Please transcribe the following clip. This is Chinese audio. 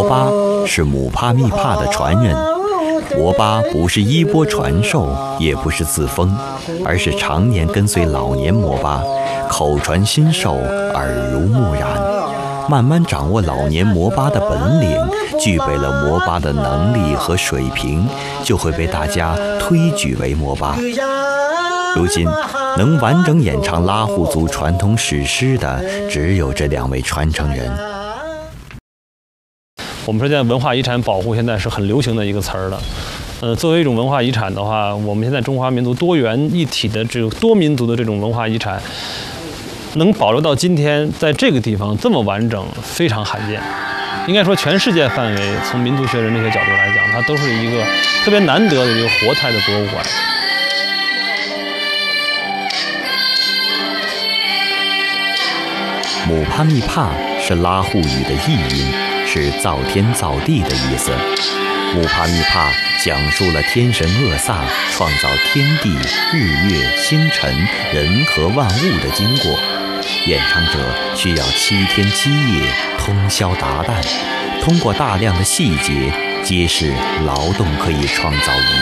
摩巴是姆帕密帕的传人。摩巴不是衣钵传授，也不是自封，而是常年跟随老年摩巴，口传心授，耳濡目染，慢慢掌握老年摩巴的本领，具备了摩巴的能力和水平，就会被大家推举为摩巴。如今能完整演唱拉祜族传统史诗的，只有这2位传承人。 我们说现在文化遗产保护现在是很流行的一个词儿了。作为一种文化遗产的话，我们现在中华民族多元一体的这种多民族的这种文化遗产，能保留到今天，在这个地方这么完整，非常罕见。应该说，全世界范围，从民族学人类学角度来讲，它都是一个特别难得的一个活态的博物馆。 姆帕密帕是拉祜语的译音，是造天造地的意思。姆帕密帕讲述了天神厄萨创造天地、日月、星辰、人和万物的经过。演唱者需要7天7夜，通宵达旦，通过大量的细节，揭示劳动可以创造